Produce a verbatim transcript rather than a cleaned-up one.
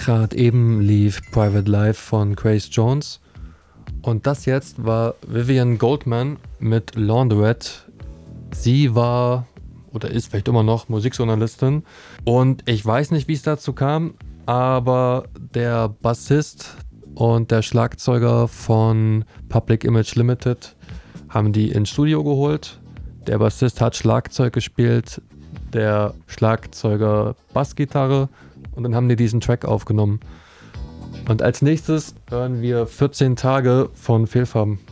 Gerade eben lief Private Life von Grace Jones. Und das jetzt war Vivian Goldman mit Laundrette. Sie war oder ist vielleicht immer noch Musikjournalistin. Und ich weiß nicht, wie es dazu kam, aber der Bassist und der Schlagzeuger von Public Image Limited haben die ins Studio geholt. Der Bassist hat Schlagzeug gespielt, der Schlagzeuger Bassgitarre und dann haben die diesen Track aufgenommen. Und als nächstes hören wir vierzehn Tage von Fehlfarben.